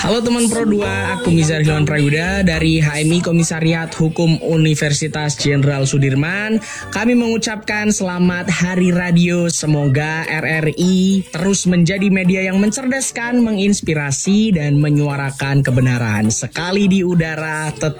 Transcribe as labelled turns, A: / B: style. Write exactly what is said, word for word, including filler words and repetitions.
A: Halo teman Pro dua, aku Mizar Hilman Prayuda dari H M I Komisariat Hukum Universitas Jenderal Sudirman. Kami mengucapkan selamat Hari Radio. Semoga R R I terus menjadi media yang mencerdaskan, menginspirasi, dan menyuarakan kebenaran. Sekali di udara, tetap